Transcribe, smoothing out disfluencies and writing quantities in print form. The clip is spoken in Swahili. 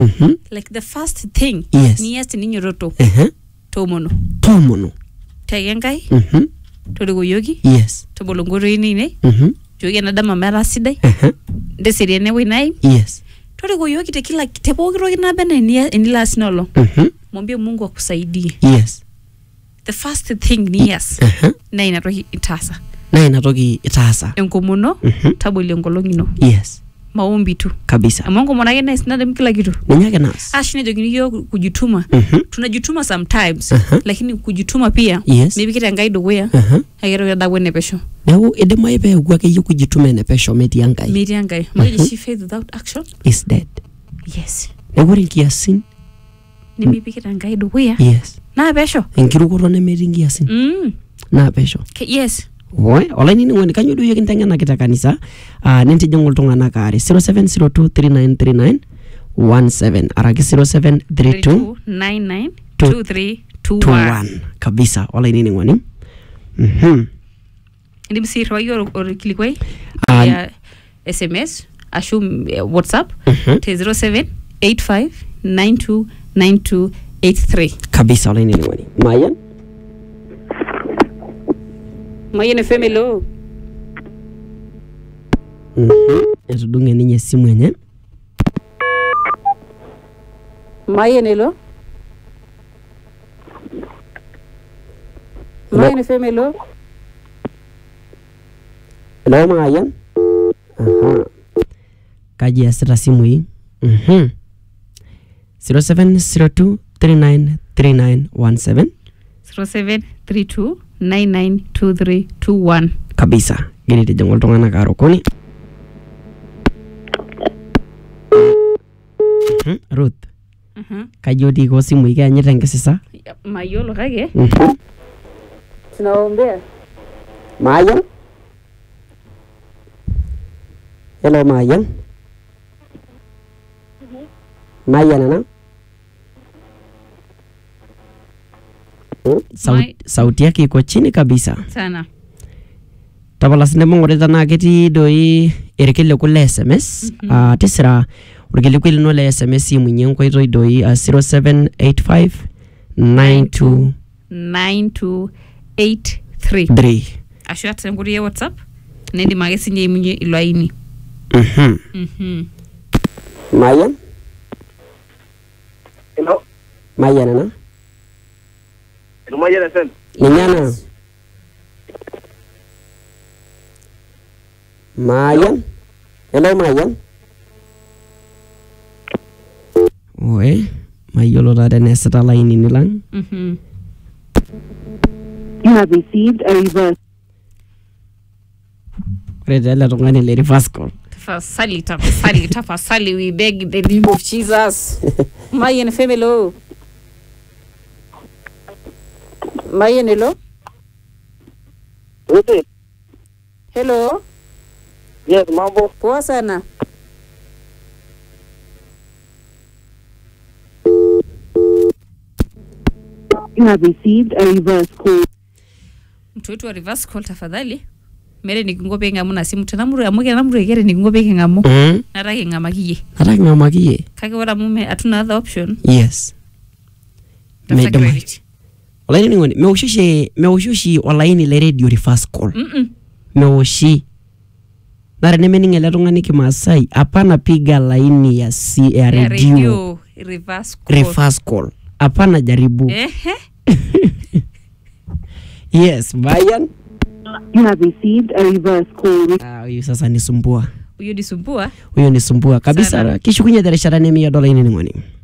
like the first thing nias ninyoroto tomono tegengai torigo yogi tobolongoro inine jogi na dama mera sidai desiri ene winai torigo yogi te kila kitepokiro kina bena enila sinolo mwambie Mungu akusaidie the first thing nias na inatoki itasa enkomono taboli ngolongino maombi tu kabisa Mungu mwanake na sinada kila kitu mnyake nas ashine jogini yo kujituma tunajituma sometimes lakini kujituma pia maybe kita ngai dogoya agero ya dagwene pesho Ewu edema ibe ugwake yu kujituma ene pesho meti yangai Mwaje she faith without action is dead Ewu rinkiasin ni maybe kita ngai dogoya na pesho enkirukuro ne meti nkiasin na pesho Ola nini ngoni kanyodu yokin tengena kita kanisa nenti jengol tungana kare 0702393917 araki 0732992321 kabisa ola nini ngoni Ndi msiri wa yoro kilikwe ya SMS ashu WhatsApp te 0785929283 kabisa ola nini ngoni Mayan FM hello. Etudunge ninye simu yenye. Mayan hello. Mayan FM hello. Hello Mayan. Kaji asira simu hii. 0702393917 0732992321 kabisa gini te jangol tongana karo koni Ruth kajodi ko simu ika nyeta ngesisa mayolo kage tunaombea Mayan hello Mayan Mayan ana sauti yake iko chini kabisa sana tabala sinde mongoreta na keti doi erekele kule SMS tisira urgele kweli no le SMS munyengo ito doi 0785929283 ashua tenguri ya WhatsApp nendi magesi nje munye ilwaini Mayan hello Mayan na Mayan FM. Ninyana. Mayan. Hello Mayan. Oe, mayolo da nesta line nilang. You have received a reverse. Redela tongani le reverse call. Tafasali we beg the name of Jesus. Mayan FM hello. Mayan hello. Hello. Yes, mambo. Poa sana. You have received a reverse call. Mtu wetu wa reverse call tafadhali. Mere nikingope ngamuna simu tanamuru amuke namuru egere nikingope ngamu. Narake ngamakiye. Kage wala mume atuna other option. Yes. Olaini ngoni meushushi olaini le radio reverse call. Meushi. Nare nemeninge le tungani kimasai apana piga laini ya radio reverse call. Apana jaribu. Yes, Mayan. You have received a reverse call. Huyu sasa nisumbua. Huyo nisumbua? Kabisa. Kishukunya $100 ngoni.